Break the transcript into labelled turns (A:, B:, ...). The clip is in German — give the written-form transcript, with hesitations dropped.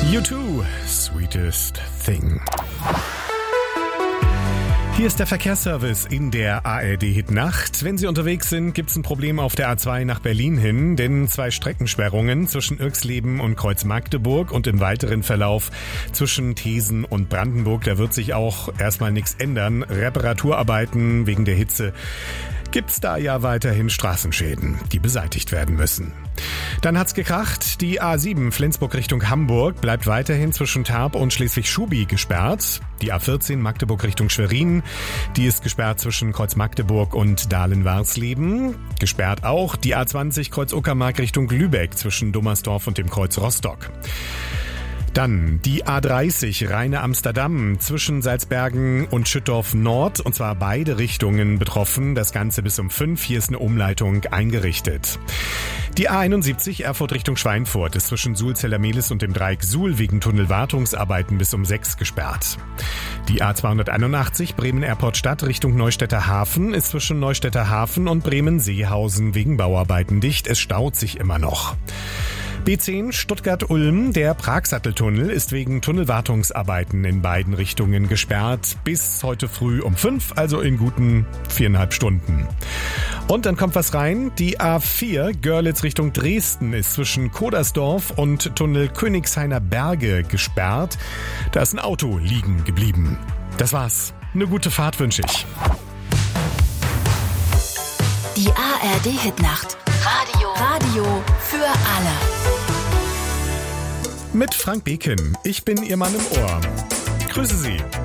A: U2, Sweetest Thing. Hier ist der Verkehrsservice in der ARD-Hit-Nacht. Wenn Sie unterwegs sind, gibt's ein Problem auf der A2 nach Berlin hin, denn 2 Streckensperrungen zwischen Irxleben und Kreuz Magdeburg und im weiteren Verlauf zwischen Thesen und Brandenburg. Da wird sich auch erstmal nichts ändern. Reparaturarbeiten wegen der Hitze gibt's da ja weiterhin Straßenschäden, die beseitigt werden müssen. Dann hat's gekracht. Die A7 Flensburg Richtung Hamburg bleibt weiterhin zwischen Tarp und Schleswig-Schubi gesperrt. Die A14 Magdeburg Richtung Schwerin, die ist gesperrt zwischen Kreuz Magdeburg und Dahlen-Warsleben. Gesperrt auch die A20 Kreuz Uckermark Richtung Lübeck zwischen Dummersdorf und dem Kreuz Rostock. Dann die A30 Rheine-Amsterdam zwischen Salzbergen und Schüttorf Nord, und zwar beide Richtungen betroffen, das Ganze bis um 5, hier ist eine Umleitung eingerichtet. Die A71 Erfurt Richtung Schweinfurt ist zwischen Suhl-Zellermehlis und dem Dreieck Suhl wegen Tunnelwartungsarbeiten bis um 6 gesperrt. Die A281 Bremen-Airport-Stadt Richtung Neustädter Hafen ist zwischen Neustädter Hafen und Bremen-Seehausen wegen Bauarbeiten dicht, es staut sich immer noch. B10 Stuttgart-Ulm, der Pragsatteltunnel ist wegen Tunnelwartungsarbeiten in beiden Richtungen gesperrt bis heute früh um 5, also in guten 4,5 Stunden. Und dann kommt was rein, die A4 Görlitz Richtung Dresden ist zwischen Kodersdorf und Tunnel Königshainer Berge gesperrt. Da ist ein Auto liegen geblieben. Das war's. Eine gute Fahrt wünsche ich.
B: Die ARD-Hit-Nacht. Radio für alle.
A: Mit Frank Beken. Ich bin Ihr Mann im Ohr. Grüße Sie.